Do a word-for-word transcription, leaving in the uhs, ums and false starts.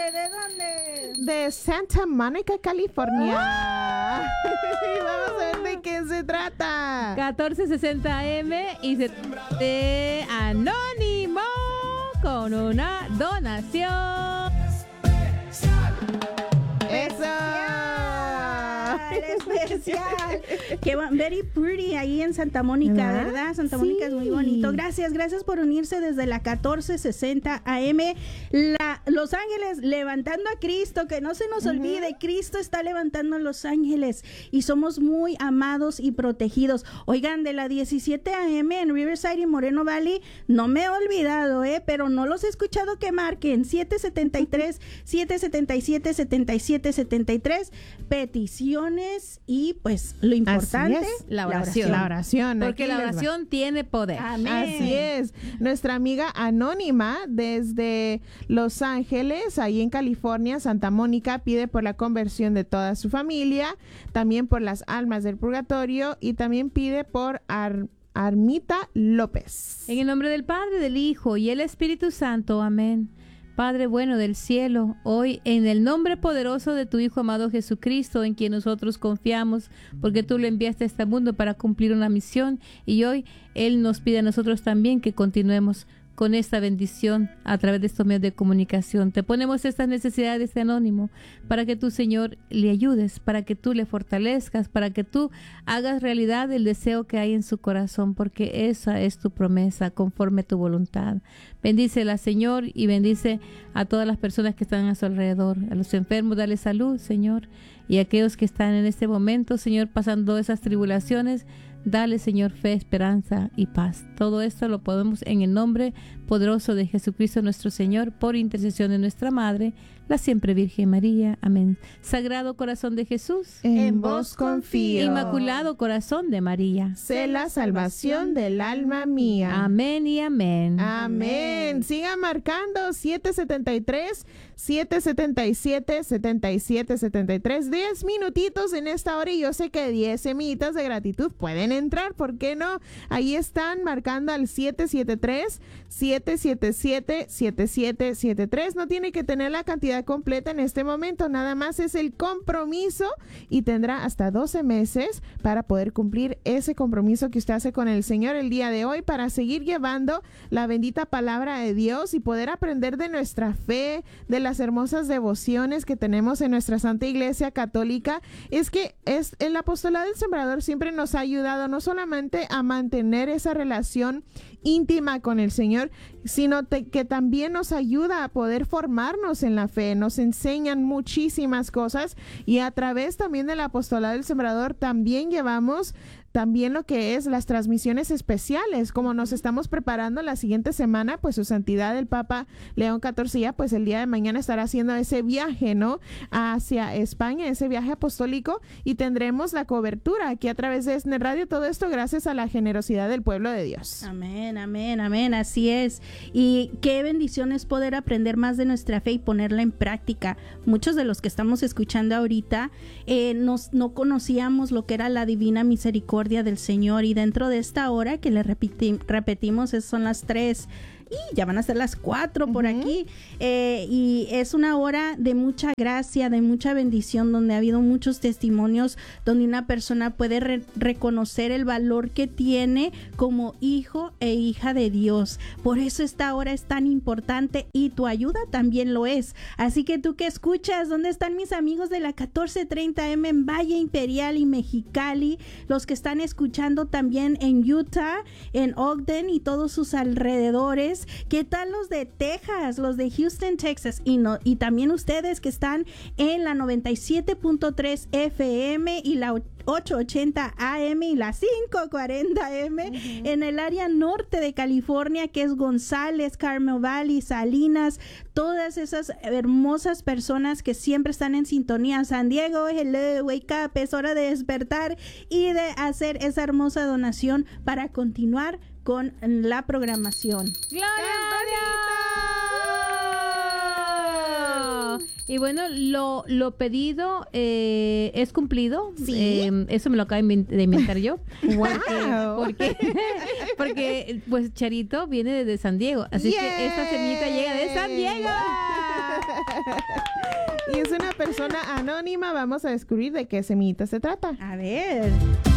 dónde? ¿De dónde? De Santa Mónica, California. Vamos a ver de qué se trata. catorce sesenta A M y se de Anónimo con una donación. Eso. Especial. Que very pretty ahí en Santa Mónica, ¿verdad? ¿verdad? Santa Sí. Mónica es muy bonito. Gracias, gracias por unirse desde la catorce sesenta A M. La, Los Ángeles levantando a Cristo, que no se nos uh-huh. olvide, Cristo está levantando a Los Ángeles y somos muy amados y protegidos. Oigan, de la diecisiete A M en Riverside y Moreno Valley, no me he olvidado, ¿eh? Pero no los he escuchado que marquen siete setenta y tres, siete setenta y siete, setenta y siete setenta y tres peticiones y pues lo importante, es, la oración. La oración. Porque la oración tiene poder. Amén. Así es. Nuestra amiga Anónima desde Los Ángeles, ahí en California, Santa Mónica, pide por la conversión de toda su familia, también por las almas del purgatorio y también pide por Ar- Armita López. En el nombre del Padre, del Hijo y el Espíritu Santo. Amén. Padre bueno del cielo, hoy en el nombre poderoso de tu Hijo amado Jesucristo, en quien nosotros confiamos, porque tú lo enviaste a este mundo para cumplir una misión, y hoy Él nos pide a nosotros también que continuemos con esta bendición a través de estos medios de comunicación. Te ponemos estas necesidades de este anónimo para que tú, Señor, le ayudes, para que tú le fortalezcas, para que tú hagas realidad el deseo que hay en su corazón, porque esa es tu promesa conforme a tu voluntad. Bendícela, Señor, y bendice a todas las personas que están a su alrededor, a los enfermos, dale salud, Señor, y a aquellos que están en este momento, Señor, pasando esas tribulaciones, dale, Señor, fe, esperanza y paz. Todo esto lo podemos en el nombre poderoso de Jesucristo nuestro Señor, por intercesión de nuestra Madre, la siempre Virgen María. Amén. Sagrado Corazón de Jesús, en vos confío. Inmaculado Corazón de María, sé la salvación del alma mía. Amén y amén. Amén. Sigan marcando siete setenta y tres, siete setenta y siete, setenta y siete setenta y tres. diez minutitos en esta hora y yo sé que diez semitas de gratitud pueden entrar, ¿por qué no? Ahí están marcando al siete siete tres, siete siete siete, siete siete siete tres. No tiene que tener la cantidad completa en este momento, nada más es el compromiso y tendrá hasta doce meses para poder cumplir ese compromiso que usted hace con el Señor el día de hoy, para seguir llevando la bendita palabra de Dios y poder aprender de nuestra fe, de las hermosas devociones que tenemos en nuestra Santa Iglesia Católica. Es que es el apostolado del Sembrador siempre nos ha ayudado no solamente a mantener esa relación íntima con el Señor, sino te, que también nos ayuda a poder formarnos en la fe, nos enseñan muchísimas cosas y a través también del apostolado del Sembrador también llevamos también lo que es las transmisiones especiales, como nos estamos preparando la siguiente semana, pues su santidad el Papa León catorce ya pues el día de mañana estará haciendo ese viaje, ¿no? Hacia España, ese viaje apostólico, y tendremos la cobertura aquí a través de ESNE Radio, todo esto gracias a la generosidad del pueblo de Dios. Amén, amén, amén, así es. Y qué bendición es poder aprender más de nuestra fe y ponerla en práctica. Muchos de los que estamos escuchando ahorita eh, nos, no conocíamos lo que era la divina misericordia del Señor, y dentro de esta hora que le repeti- repetimos son las tres y ya van a ser las cuatro por uh-huh. aquí eh, y es una hora de mucha gracia, de mucha bendición, donde ha habido muchos testimonios donde una persona puede re- reconocer el valor que tiene como hijo e hija de Dios. Por eso esta hora es tan importante y tu ayuda también lo es. Así que tú que escuchas, ¿dónde están mis amigos de la catorce treinta eme en Valle Imperial y Mexicali? Los que están escuchando también en Utah, en Ogden y todos sus alrededores. ¿Qué tal los de Texas, los de Houston, Texas? Y, no, y también ustedes que están en la noventa y siete punto tres efe eme y la ochocientos ochenta A M y la quinientos cuarenta eme uh-huh. en el área norte de California, que es González, Carmel Valley, Salinas, todas esas hermosas personas que siempre están en sintonía. San Diego, hello, wake up, es hora de despertar y de hacer esa hermosa donación para continuar con la programación. ¡Gloria! Y bueno, lo, lo pedido eh, es cumplido. Sí. Eh, eso me lo acabo de inventar yo. Wow. Porque, porque pues Charito viene desde San Diego. Así Yay. que esta semillita llega de San Diego. Y es una persona anónima. Vamos a descubrir de qué semillita se trata. A ver.